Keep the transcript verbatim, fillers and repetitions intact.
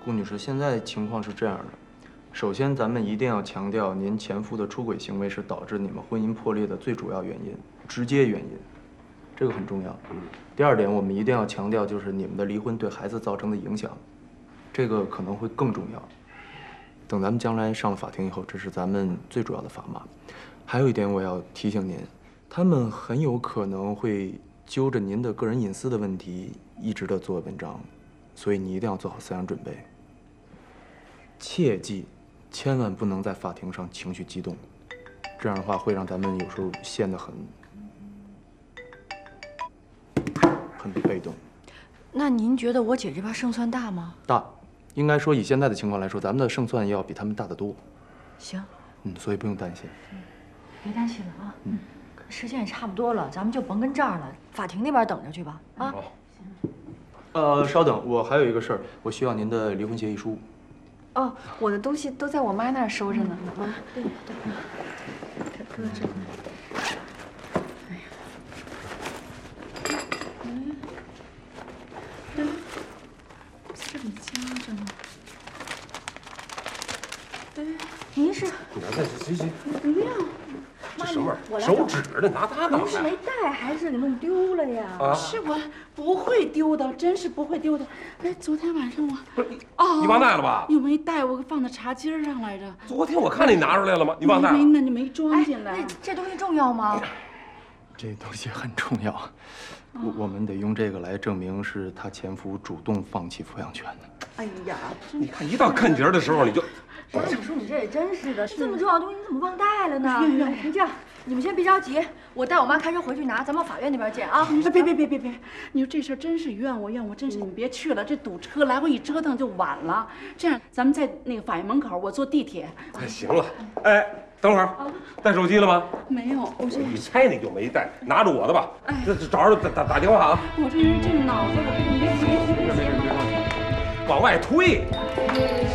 顾女士，现在情况是这样的。首先，咱们一定要强调，您前夫的出轨行为是导致你们婚姻破裂的最主要原因，直接原因，这个很重要。第二点，我们一定要强调，就是你们的离婚对孩子造成的影响，这个可能会更重要。等咱们将来上了法庭以后，这是咱们最主要的砝码。还有一点，我要提醒您，他们很有可能会揪着您的个人隐私的问题一直的做文章，所以你一定要做好思想准备。切记，千万不能在法庭上情绪激动，这样的话会让咱们有时候陷得很很被动。 那您觉得我姐这边胜算大吗？ 大，应该说以现在的情况来说，咱们的胜算要比他们大得多。 行， 嗯，所以不用担心。 嗯，别担心了啊。 嗯， 时间也差不多了，咱们就甭跟这儿了，法庭那边等着去吧。啊。 好。呃，稍等，我还有一个事儿，我需要您的离婚协议书。 哦，我的东西都在我妈那儿收着呢。妈， 对对， 它搁这呢。哎呀，嗯，嗯，这里夹着呢。哎， 您是？ 你拿这行行， 不要。 这什么玩意儿？手指的，拿它干嘛？ 您是没带还是给弄丢了呀？ 啊， 是我不会丢的，真是不会丢的。哎，昨天晚上我不是你哦， 你忘带了吧？ 又没带，我放在茶几上来着。 昨天我看你拿出来了吗？你忘带了？ 没，那你没装进来。 哎，这这东西重要吗？ 这东西很重要，我我们得用这个来证明是她前夫主动放弃抚养权的。 哎呀， 你看一到看节的时候你就。 哎，你说你这也真是的，这么重要的东西你怎么忘带了呢？ 哎哎，这样，你们先别着急，我带我妈开车回去拿，咱们法院那边见啊！ 别别别别别，你说这事儿真是冤我冤我，真是你们别去了，这堵车来回一折腾就晚了。这样，咱们在那个法院门口，我坐地铁。 哎，行了，哎，等会儿，带手机了吗？ 没有，我这你猜你就没带，拿着我的吧。 哎， 这找着打打打电话啊！ 我这人这个脑子，我跟你别急，别急，别急， 往外推。